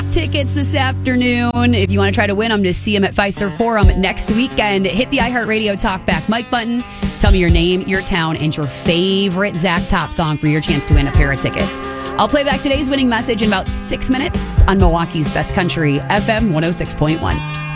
tickets this afternoon. If you want to try to win them to see him at Fiserv Forum next weekend, hit the iHeartRadio Talkback Mike button. Tell me your name, your town, and your favorite Zach Top song for your chance to win a pair of tickets. I'll play back today's winning message in about 6 minutes on Milwaukee's Best Country FM 106.1.